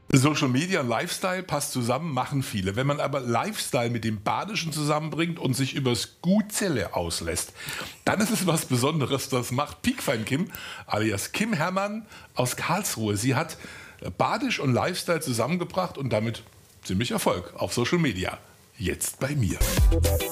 Social Media und Lifestyle passt zusammen, machen viele. Wenn man aber Lifestyle mit dem Badischen zusammenbringt und sich übers Gutzelle auslässt, dann ist es was Besonderes. Das macht Piekfein Kim, alias Kim Herrmann aus Karlsruhe. Sie hat Badisch und Lifestyle zusammengebracht und damit ziemlich Erfolg auf Social Media. Jetzt bei mir.